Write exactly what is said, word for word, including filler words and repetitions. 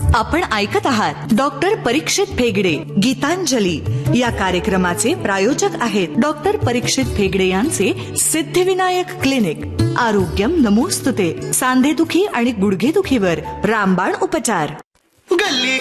आपण ऐकत आहात डॉक्टर परीक्षित फेगडे गीतांजली या कार्यक्रमाचे प्रायोजक आहेत डॉक्टर परीक्षित फेगडे यांचे सिद्धिविनायक क्लिनिक. आरोग्यम नमोस्तुते. सांधेदुखी आणि गुडघेदुखीवर रामबाण उपचार. गल्ली